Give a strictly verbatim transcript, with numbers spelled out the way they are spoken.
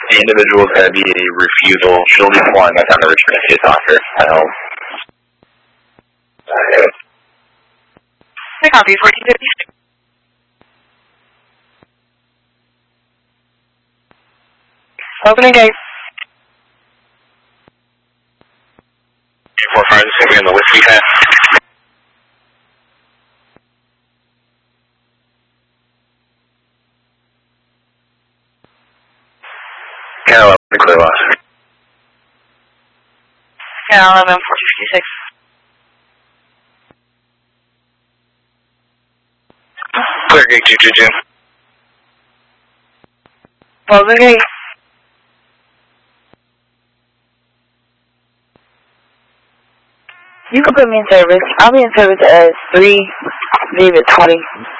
The individual is going to be a refusal. She'll be flying back down to Richmond if you talk to her. I don't. I copy, fourteen fifty-six. Opening gate. four five is going to be in the whiskey hat. Hello, clear loss. Yeah, eleven four fifty-six. Clear gate two two two. Closing gate. You can put me in service. I'll be in service at three, David twenty.